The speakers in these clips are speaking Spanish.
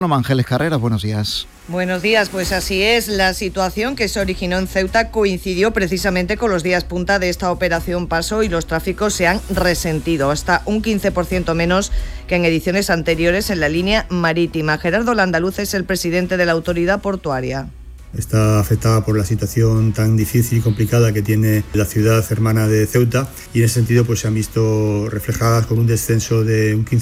Ángeles Carreras, buenos días. Buenos días, pues así es. La situación que se originó en Ceuta coincidió precisamente con los días punta de esta operación Paso y los tráficos se han resentido, hasta un 15% menos que en ediciones anteriores en la línea marítima. Gerardo Landaluz es el presidente de la autoridad portuaria. Está afectada por la situación tan difícil y complicada que tiene la ciudad hermana de Ceuta y en ese sentido pues se han visto reflejadas con un descenso de un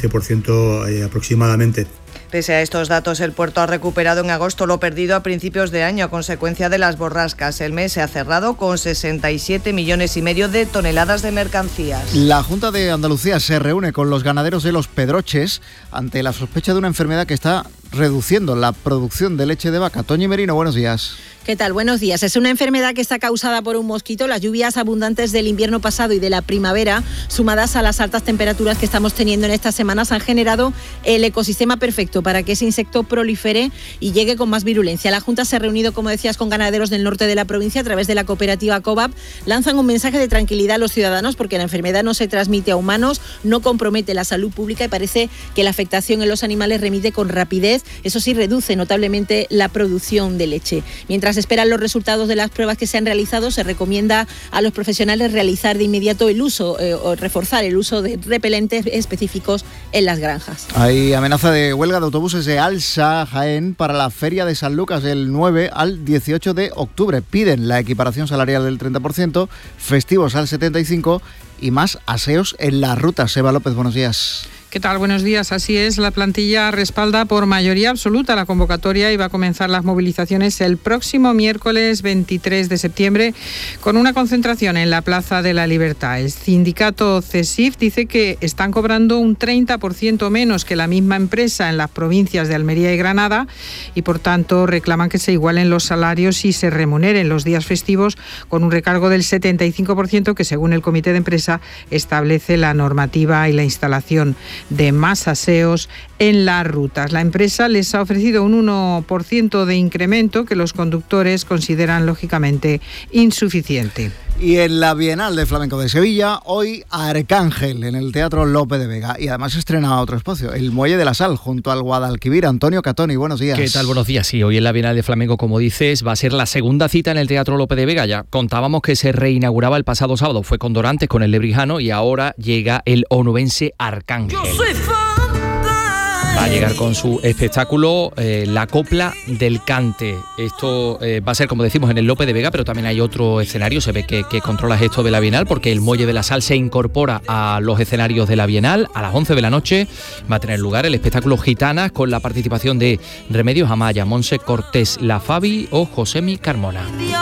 15% aproximadamente. Pese a estos datos, el puerto ha recuperado en agosto lo perdido a principios de año a consecuencia de las borrascas. El mes se ha cerrado con 67,5 millones de toneladas de mercancías. La Junta de Andalucía se reúne con los ganaderos de Los Pedroches ante la sospecha de una enfermedad que está reduciendo la producción de leche de vaca. Toñi Merino, buenos días. ¿Qué tal? Buenos días. Es una enfermedad que está causada por un mosquito. Las lluvias abundantes del invierno pasado y de la primavera, sumadas a las altas temperaturas que estamos teniendo en estas semanas, han generado el ecosistema perfecto para que ese insecto prolifere y llegue con más virulencia. La Junta se ha reunido, como decías, con ganaderos del norte de la provincia a través de la cooperativa COVAP. Lanzan un mensaje de tranquilidad a los ciudadanos porque la enfermedad no se transmite a humanos, no compromete la salud pública y parece que la afectación en los animales remite con rapidez. Eso sí, reduce notablemente la producción de leche. Mientras esperan los resultados de las pruebas que se han realizado, se recomienda a los profesionales realizar de inmediato el uso o reforzar el uso de repelentes específicos en las granjas. Hay amenaza de huelga de autobuses de Alsa, Jaén, para la Feria de San Lucas del 9 al 18 de octubre. Piden la equiparación salarial del 30%, festivos al 75% y más aseos en las rutas. Eva López, buenos días. ¿Qué tal? Buenos días. Así es, la plantilla respalda por mayoría absoluta la convocatoria y va a comenzar las movilizaciones el próximo miércoles 23 de septiembre con una concentración en la Plaza de la Libertad. El sindicato CESIF dice que están cobrando un 30% menos que la misma empresa en las provincias de Almería y Granada y por tanto reclaman que se igualen los salarios y se remuneren los días festivos con un recargo del 75% que según el comité de empresa establece la normativa y la instalación de más aseos en las rutas. La empresa les ha ofrecido un 1% de incremento que los conductores consideran lógicamente insuficiente. Y en la Bienal de Flamenco de Sevilla, hoy Arcángel en el Teatro Lope de Vega. Y además estrena otro espacio, el Muelle de la Sal, junto al Guadalquivir. Antonio Catoni, buenos días. ¿Qué tal? Buenos días. Sí, hoy en la Bienal de Flamenco, como dices, va a ser la segunda cita en el Teatro Lope de Vega. Ya contábamos que se reinauguraba el pasado sábado, fue con Dorantes, con el Lebrijano, y ahora llega el onubense Arcángel. Va a llegar con su espectáculo La Copla del Cante. Esto va a ser, como decimos, en el Lope de Vega, pero también hay otro escenario. Se ve que controlas esto de la Bienal, porque el Muelle de la Sal se incorpora a los escenarios de la Bienal. A las 11 de la noche va a tener lugar el espectáculo Gitanas, con la participación de Remedios Amaya, Monse Cortés, La Fabi o Josemi Carmona.